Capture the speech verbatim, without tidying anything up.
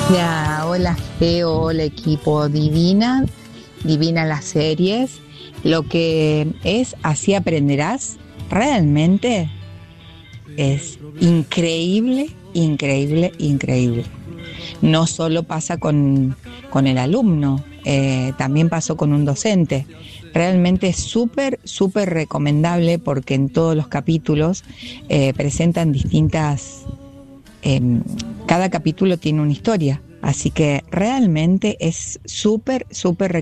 Ya, hola Geo, hola equipo, divina, divina las series. Lo que es Así aprenderás, realmente es increíble, increíble, increíble. No solo pasa con, con el alumno, eh, también pasó con un docente. Realmente es súper, súper recomendable porque en todos los capítulos eh, presentan distintas eh, cada capítulo tiene una historia, así que realmente es súper, súper recomendable.